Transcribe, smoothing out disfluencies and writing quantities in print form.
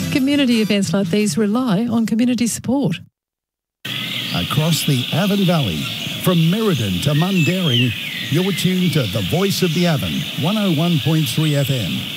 Community events like these rely on community support. Across the Avon Valley, from Merredin to Mundaring, you're tuned to the Voice of the Avon, 101.3 FM.